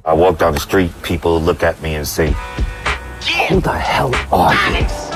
I walk down the street, people look at me and say, who the hell are you?